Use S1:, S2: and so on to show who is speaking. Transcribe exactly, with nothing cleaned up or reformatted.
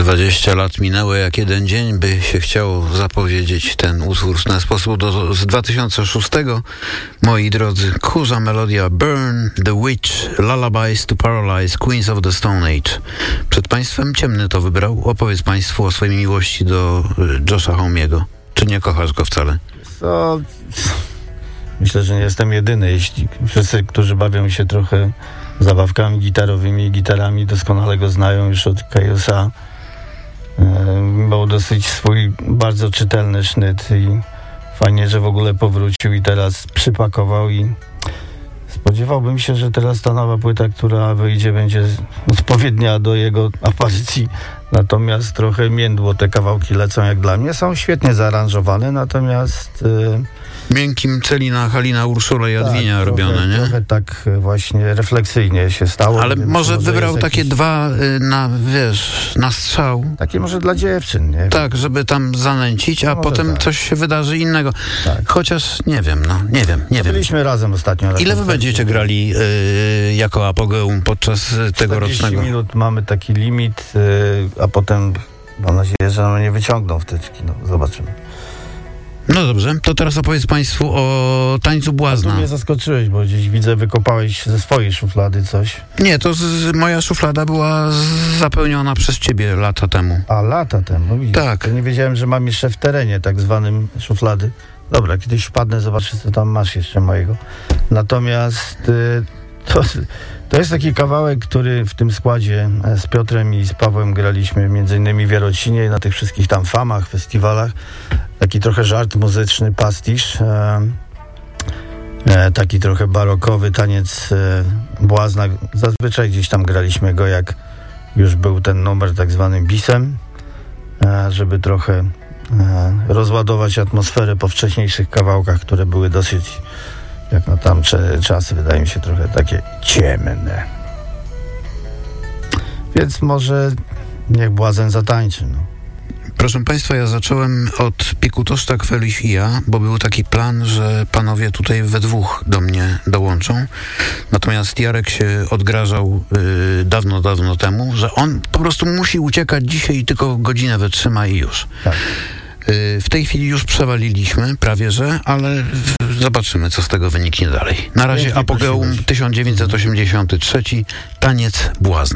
S1: dwadzieścia lat minęło jak jeden dzień, by się chciało zapowiedzieć ten utwór w ten sposób. Do, z dwa tysiące szóstego, moi drodzy, kurza melodia Burn, The Witch, Lullabies to Paralyze, Queens of the Stone Age. Przed państwem Ciemny to wybrał. Opowiedz państwu o swojej miłości do Josha Homego. Czy nie kochasz go wcale?
S2: Co? Myślę, że nie jestem jedyny. Jeśli wszyscy, którzy bawią się trochę zabawkami gitarowymi i gitarami, doskonale go znają już od Chaosa. Był dosyć swój bardzo czytelny sznyt i fajnie, że w ogóle powrócił i teraz przypakował i spodziewałbym się, że teraz ta nowa płyta, która wyjdzie, będzie odpowiednia do jego aparycji. Natomiast trochę międło te kawałki lecą jak dla mnie. Są świetnie zaaranżowane, natomiast... Yy,
S1: Miękkim Celina, Halina, Urszula i Jadwinia tak, robione,
S2: trochę,
S1: nie?
S2: Trochę tak właśnie refleksyjnie się stało.
S1: Ale może wybrał takie
S2: jakiś...
S1: dwa y, na, wiesz, na strzał.
S2: Takie może dla dziewczyn, nie?
S1: Tak, żeby tam zanęcić, a
S2: no
S1: potem
S2: tak.
S1: coś się wydarzy innego.
S2: Tak.
S1: Chociaż nie wiem, no, nie wiem, nie wiem.
S2: Byliśmy razem ostatnio. Na
S1: Ile wy
S2: koncercie.
S1: będziecie grali y, jako apogeum podczas tegorocznego?
S2: czterdzieści minut mamy taki limit, y, a potem mam nadzieję, że nam nie wyciągną wtyczki. No, zobaczymy.
S1: No dobrze, to teraz opowiedz państwu o Tańcu Błazna.
S2: Tu mnie zaskoczyłeś, bo gdzieś widzę, wykopałeś ze swojej szuflady coś.
S1: Nie, to z, moja szuflada była z, zapełniona przez ciebie lata temu.
S2: A lata temu, widzisz?
S1: Tak.
S2: To nie wiedziałem, że mam jeszcze w terenie tak zwanym szuflady. Dobra, kiedyś wpadnę, zobaczę, co tam masz jeszcze mojego. Natomiast y, to, to jest taki kawałek, który w tym składzie z Piotrem i z Pawłem graliśmy między innymi w Jarocinie i na tych wszystkich tam famach, festiwalach. Taki trochę żart muzyczny, pastisz. E, e, taki trochę barokowy taniec e, Błazna. Zazwyczaj gdzieś tam graliśmy go, jak już był ten numer tak zwanym bisem, e, żeby trochę e, rozładować atmosferę po wcześniejszych kawałkach, które były dosyć, jak na tamte czasy, wydaje mi się trochę takie ciemne. Więc może niech Błazen zatańczy, no.
S1: Proszę państwa, ja zacząłem od Pikutoszta, Kwelich i ja, bo był taki plan, że panowie tutaj we dwóch do mnie dołączą. Natomiast Jarek się odgrażał yy, dawno, dawno temu, że on po prostu musi uciekać dzisiaj i tylko godzinę wytrzyma i już.
S2: Tak.
S1: Yy, w tej chwili już przewaliliśmy, prawie że, ale zobaczymy, co z tego wyniknie dalej. Na razie
S2: Pięknie
S1: apogeum
S2: prosiłeś.
S1: tysiąc dziewięćset osiemdziesiąty trzeci, Taniec Błazna.